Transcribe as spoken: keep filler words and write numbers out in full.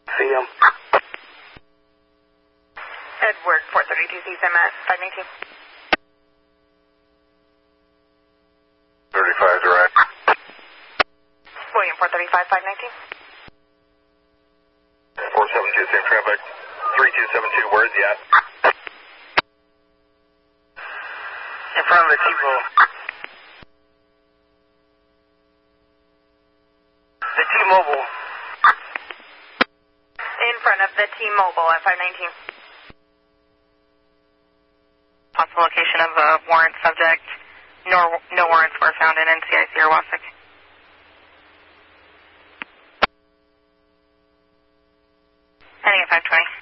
See him. Edward, four thirty-two, C S M at five nineteen. thirty-five direct. William, four thirty-five, five nineteen. four seven two, same traffic. three two seven two, where's he at? In front of the T-Mobile. The T-Mobile. In front of the T-Mobile at five nineteen. Possible location of a warrant subject. No, no warrants were found in N C I C or WASIC. Heading at five twenty.